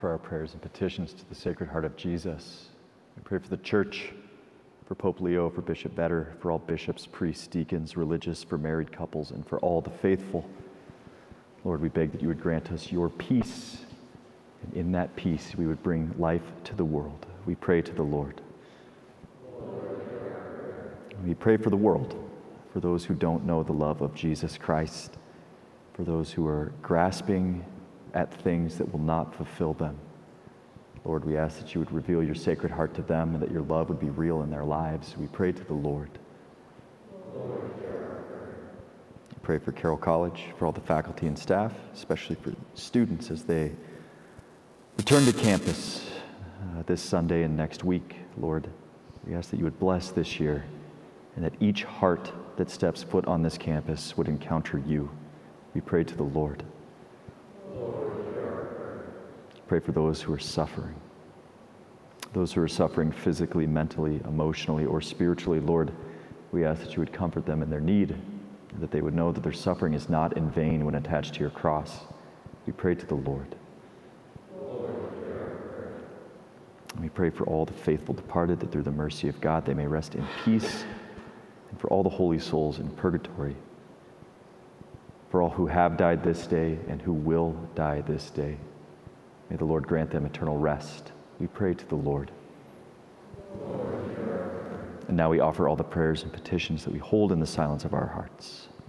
For our prayers and petitions to the Sacred Heart of Jesus. We pray for the Church, for Pope Leo, for Bishop Vedder, for all bishops, priests, deacons, religious, for married couples, and for all the faithful. Lord, we beg that you would grant us your peace, and in that peace we would bring life to the world. We pray to the Lord. We pray for the world, for those who don't know the love of Jesus Christ, for those who are grasping at things that will not fulfill them. Lord, we ask that you would reveal your Sacred Heart to them and that your love would be real in their lives. We pray to the Lord. We pray for Carroll College, for all the faculty and staff, especially for students as they return to campus this Sunday and next week. Lord, we ask that you would bless this year and that each heart that steps foot on this campus would encounter you. We pray to the Lord. Pray for those who are suffering physically, mentally, emotionally, or spiritually. Lord, we ask that you would comfort them in their need, and that they would know that their suffering is not in vain when attached to your cross. We pray to the Lord. And we pray for all the faithful departed, that through the mercy of God they may rest in peace, and for all the holy souls in purgatory, for all who have died this day and who will die this day. May the Lord grant them eternal rest. We pray to the Lord. And now we offer all the prayers and petitions that we hold in the silence of our hearts.